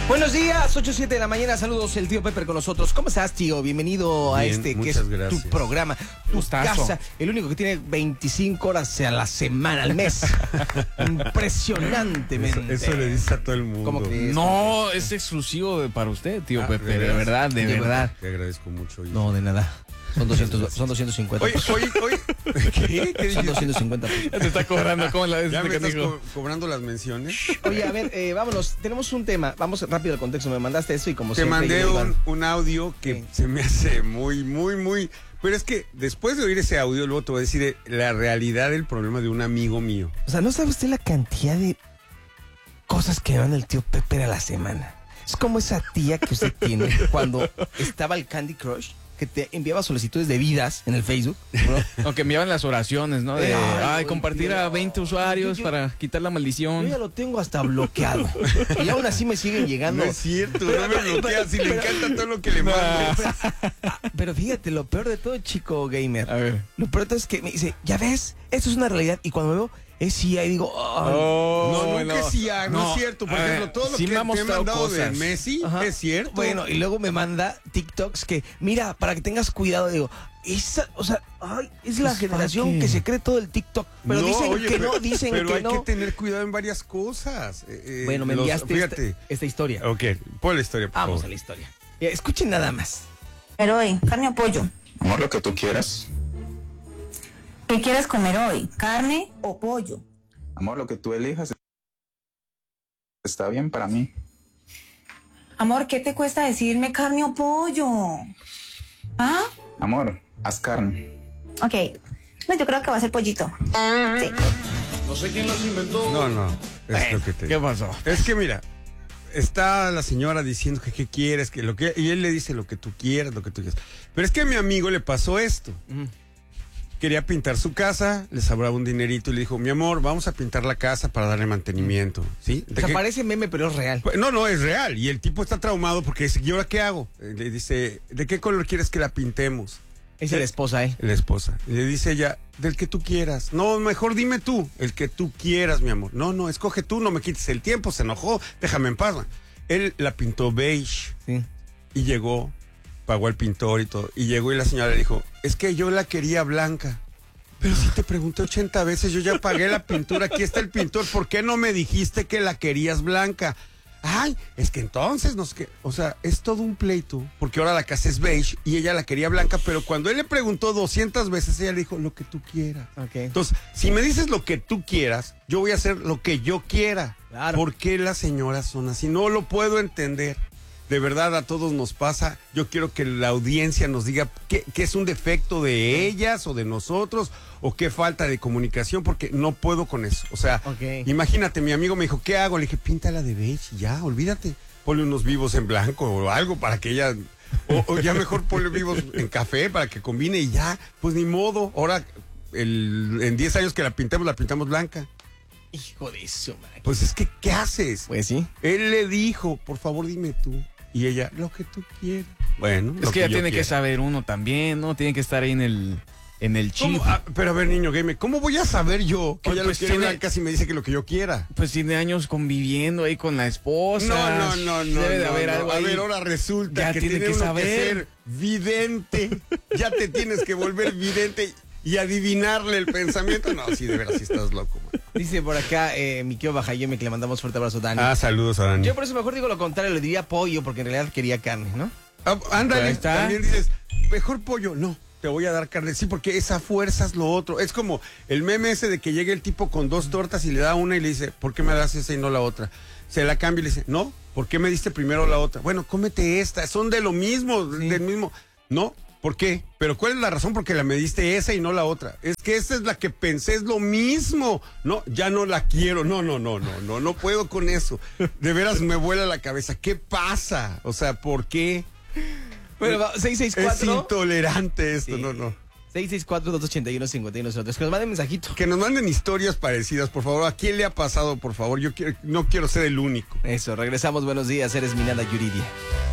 Buenos días, 8:07 de la mañana. Saludos, el tío Pepper con nosotros. ¿Cómo estás, tío? Bienvenido a Bien, que muchas es gracias. tu programa, tu Gustazo. casa. El único que tiene 25 horas a la semana, al mes. Impresionantemente. Eso le dice a todo el mundo. ¿Cómo crees? No, es exclusivo para usted, tío Pepe, ¿de de veras? verdad, de verdad. Te agradezco mucho. No, de nada. Son 250. Oye, ¿qué? ¿Qué Son dijiste? 250. Ya te está cobrando, ¿cómo la ves? ¿Ya me este estás canijo? cobrando las menciones? Oye, a ver, vámonos. Tenemos un tema. Vamos rápido al contexto. Me mandaste eso y como Te siempre... mandé yo iba- un audio que Sí. se me hace muy... Pero es que después de oír ese audio, luego te voy a decir la realidad del problema de un amigo mío. O sea, ¿no sabe usted la cantidad de cosas que van el tío Pepper a la semana? Es como esa tía que usted tiene cuando estaba el Candy Crush, que te enviaba solicitudes de vidas en el Facebook, ¿no? Aunque enviaban las oraciones, ¿no? De, Ay, compartir a 20 usuarios yo- para quitar la Yo maldición. ya lo tengo hasta bloqueado. Y aún así me siguen llegando. No es cierto, no me bloqueas. Si le encanta todo lo que le mando. Pero fíjate, lo peor de todo, chico gamer. A ver. Lo peor de todo es que me dice, ya ves, esto es una realidad. Y cuando me veo, es sí, ahí digo, ay. No, nunca es cierto, no es cierto. Por A ver, ejemplo, todo lo sí que me ha te he mostrado mandado de cosas. Messi Ajá. es cierto. Bueno, y luego me manda TikToks que, mira, para que tengas cuidado, digo, esa, o sea, ay, es la Pues, generación ¿para qué? que se cree todo el TikTok. Pero No, dicen oye, que pero- no, dicen pero que hay no. que tener cuidado en varias cosas. Bueno, me enviaste Fíjate. esta historia. Ok, pon la historia, por Vamos favor. a la historia. Ya, escuchen nada más. Comer hoy? ¿Carne o pollo? Amor, lo que tú quieras. ¿Qué quieres comer hoy? ¿Carne o pollo? Amor, lo que tú elijas está bien para mí. Amor, ¿qué te cuesta decirme carne o pollo? ¿Ah? Amor, haz carne. Ok. No, yo creo que va a ser pollito. Sí. No, es lo que te ¿Qué digo. pasó? Es que mira, está la señora diciendo que qué quieres, que lo que y él le dice lo que tú quieras, lo que tú quieras. Pero es que a mi amigo le pasó esto. Quería pintar su casa, le sobraba un dinerito y le dijo, mi amor, vamos a pintar la casa para darle mantenimiento, ¿sí? O sea, parece meme, pero es real. No, es real. Y el tipo está traumado porque dice, ¿y ahora qué hago? Le dice, ¿de qué color quieres que la pintemos? Es la esposa, ¿eh? La esposa. Y le dice ella, del que tú quieras. No, mejor dime tú, el que tú quieras, mi amor. No, escoge tú, no me quites el tiempo, se enojó, déjame en paz. Él la pintó beige Sí. y llegó, pagó al pintor y todo. Y llegó y la señora le dijo, es que yo la quería blanca. Pero si te pregunté 80 veces, yo ya pagué la pintura, aquí está el pintor, ¿por qué no me dijiste que la querías blanca? Ay, es que entonces, no sé qué, o sea, es todo un pleito, porque ahora la casa es beige y ella la quería blanca, pero cuando él le preguntó 200 veces, ella le dijo, lo que tú quieras. Ok. Entonces, si me dices lo que tú quieras, yo voy a hacer lo que yo quiera. Claro. ¿Por qué las señoras son así? No lo puedo entender. De verdad, a todos nos pasa. Yo quiero que la audiencia nos diga qué es un defecto de ellas o de nosotros o qué falta de comunicación, porque no puedo con eso. O sea, Ok. imagínate, mi amigo me dijo, ¿qué hago? Le dije, píntala de beige y ya, olvídate. Ponle unos vivos en blanco o algo para que ella... O ya mejor ponle vivos en café para que combine y ya. Pues ni modo. Ahora, en 10 años que la pintamos blanca. Hijo de eso, man. Pues es que, ¿qué haces? Pues sí. Él le dijo, por favor dime tú. Y ella, lo que tú quieras. Bueno, Es lo que ya yo tiene que quiera. saber uno también, ¿no? Tiene que estar ahí en el chip. ¿Cómo? Pero a ver, niño game, ¿cómo voy a saber yo que Oye, ella pues lo quiere tiene- blanca si me dice que lo que yo quiera? Pues tiene años conviviendo ahí con la esposa. No. Debe de haber algo A ahí. ver, ahora resulta Ya que tiene tiene que uno saber. que ser vidente. Ya te tienes que volver vidente y adivinarle el pensamiento. No, sí, de veras, sí estás loco, man. Dice por acá mi tío Bajayeme que le mandamos fuerte abrazo a Dani. Saludos a Dani. Yo por eso mejor digo lo contrario, le diría pollo porque en realidad quería carne, ¿no? Ándale, Ahí está. también dices, mejor pollo, no, te voy a dar carne, sí, porque esa fuerza es lo otro. Es como el meme ese de que llega el tipo con 2 tortas y le da una y le dice, ¿por qué me das esa y no la otra? Se la cambia y le dice, no, ¿por qué me diste primero la otra? Bueno, cómete esta, son de lo mismo, del mismo. No, ¿por qué? Pero ¿cuál es la razón por qué la me diste esa y no la otra? Es que esa es la que pensé, es lo mismo. No, ya no la quiero. No puedo con eso. De veras me vuela la cabeza. ¿Qué pasa? O sea, ¿por qué? Bueno, va, Es 664. intolerante esto, Sí. no. 664-281-5103. Que nos manden mensajito. Que nos manden historias parecidas, por favor. ¿A quién le ha pasado, por favor? No quiero ser el único. Eso, regresamos. Buenos días. Eres Minada Yuridia.